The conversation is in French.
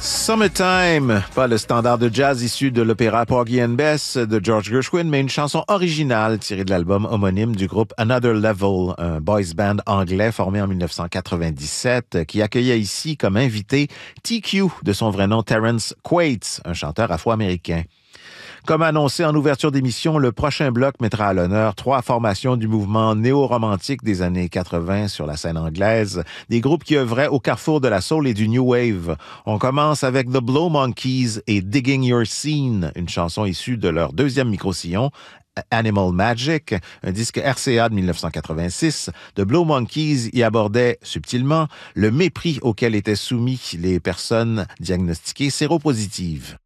Summertime, pas le standard de jazz issu de l'opéra Porgy and Bess de George Gershwin, mais une chanson originale tirée de l'album homonyme du groupe Another Level, un boys band anglais formé en 1997 qui accueillait ici comme invité TQ, de son vrai nom Terence Quates, un chanteur afro-américain. Comme annoncé en ouverture d'émission, le prochain bloc mettra à l'honneur 3 formations du mouvement néo-romantique des années 80 sur la scène anglaise, des groupes qui œuvraient au carrefour de la soul et du new wave. On commence avec The Blow Monkeys et Digging Your Scene, une chanson issue de leur deuxième micro-sillon, Animal Magic, un disque RCA de 1986. The Blow Monkeys y abordait subtilement le mépris auquel étaient soumis les personnes diagnostiquées séropositives.